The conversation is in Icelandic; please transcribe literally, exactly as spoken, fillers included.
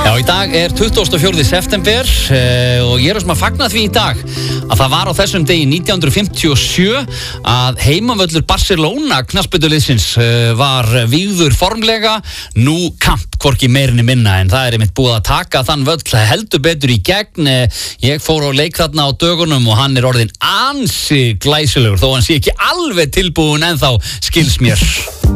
Já, í dag er tuttugasta og fjórða september uh, og ég er sem að fagna því í dag að það var á þessum degi nítján hundruð fimmtíu og sjö að heimavöllur Barcelona knattspyrnuliðsins uh, var vígður formlega, nú kamp hvorki meirinni minna, en það er einmitt búið að taka þann völl heldur betur í gegn. Ég fór á leik þarna á dögunum og hann er orðinn ansi glæsilegur þó hann sé ekki alveg tilbúin ennþá, skils mér.